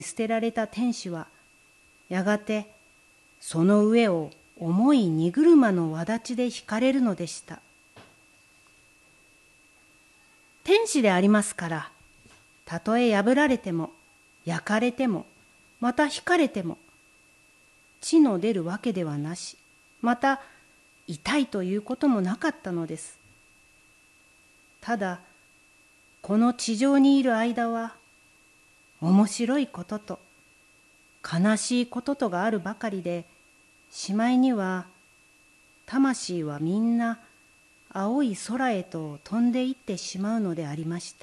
捨てられた天使はやがてその上を重い荷車の轍で引かれるのでした。天使でありますから、たとえ破られても焼かれてもまた引かれても血の出るわけではなし、また痛いということもなかったのです。ただこの地上にいる間は面白いことと悲しいこととがあるばかりで、しまいには魂はみんな青い空へと飛んでいってしまうのでありました。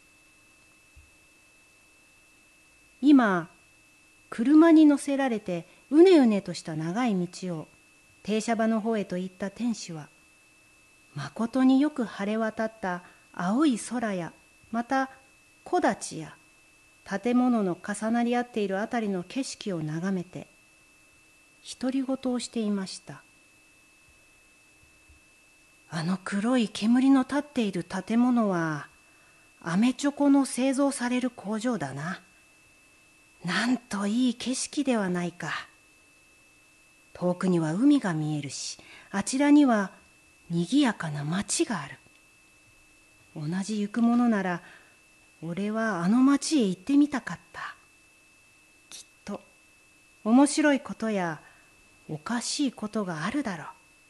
今車に乗せられてうねうねとした長い道を停車場の方へと行った天使は、まことによく晴れ渡った青い空や、また木立や建物の重なり合っているあたりの景色を眺めて独り言をしていました。あの黒い煙の立っている建物はアメチョコの製造される工場だな。なんといい景色ではないか。遠くには海が見えるし、あちらにはにぎやかな町がある。同じ行くものなら俺はあの町へ行ってみたかった。きっと面白いことやおかしいことがあるだろう。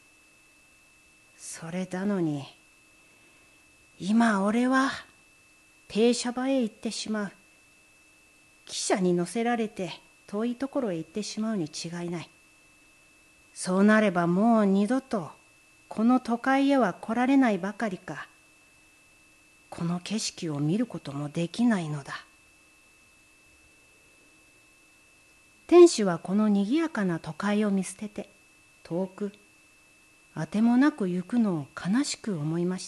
それなのに今俺は停車場へ行ってしまう。汽車に乗せられて遠いところへ行ってしまうに違いない。そうなればもう二度とこの都会へは来られないばかりか、この景色を見ることもできないのだ。天使はこのにぎやかな都会を見捨てて遠くあてもなく行くのを悲しく思いました。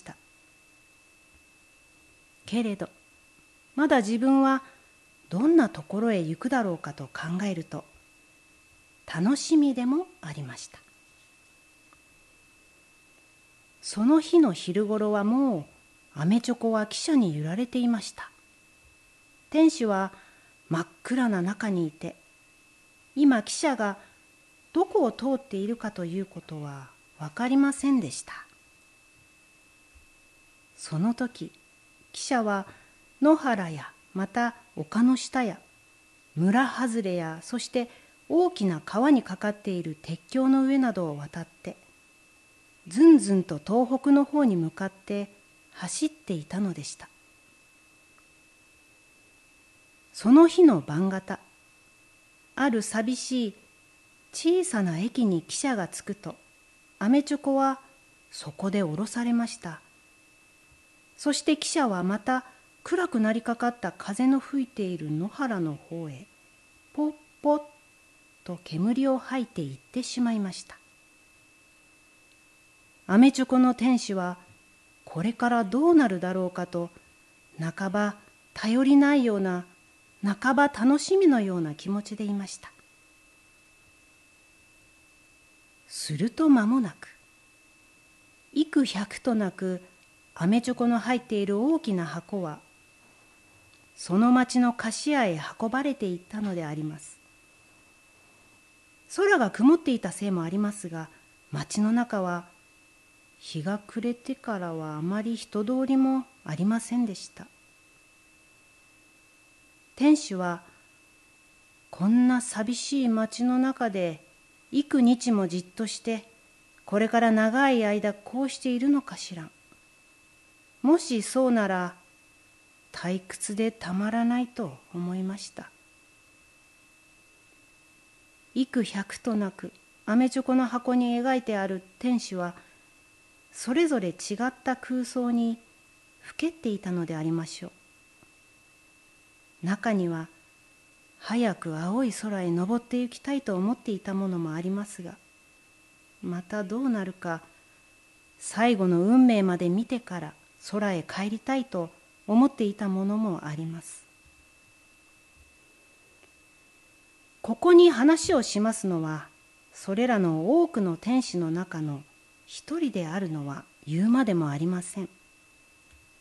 けれどまだ自分はどんなところへ行くだろうかと考えると楽しみでもありました。その日の昼ごろはもうアメチョコは汽車に揺られていました。天使は真っ暗な中にいて、今汽車がどこを通っているかということは分かりませんでした。その時汽車は野原やまた丘の下や村外れや、そして大きな川にかかっている鉄橋の上などを渡ってずんずんと東北の方に向かって走っていたのでした。その日の晩方、ある寂しい小さな駅に汽車が着くと、アメチョコはそこで降ろされました。そして汽車はまた暗くなりかかった風の吹いている野原の方へポッポッと煙を吐いていってしまいました。アメチョコの天使はこれからどうなるだろうかと、半ば頼りないような、半ば楽しみのような気持ちでいました。すると間もなく、幾百となくアメチョコの入っている大きな箱はその町の菓子屋へ運ばれていったのであります。空が曇っていたせいもありますが、町の中は日が暮れてからはあまり人通りもありませんでした。天使はこんな寂しい町の中で幾日もじっとしてこれから長い間こうしているのかしら。もしそうなら退屈でたまらないと思いました。幾百となくアメチョコの箱に描いてある天使はそれぞれ違った空想にふけっていたのでありましょう。中には早く青い空へ登って行きたいと思っていたものもありますが、またどうなるか最後の運命まで見てから空へ帰りたいと思っていたものもあります。ここに話をしますのは、それらの多くの天使の中の一人であるのは言うまでもありません。